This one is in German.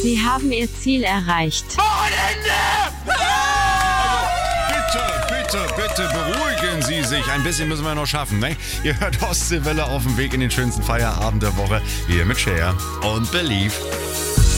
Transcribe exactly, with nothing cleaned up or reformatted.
Sie haben Ihr Ziel erreicht. Wochenende! Bitte, bitte, bitte beruhigen Sie sich. Ein bisschen müssen wir noch schaffen, ne? Ihr hört Ostseewelle auf dem Weg in den schönsten Feierabend der Woche. Wir mit Cher und Believe.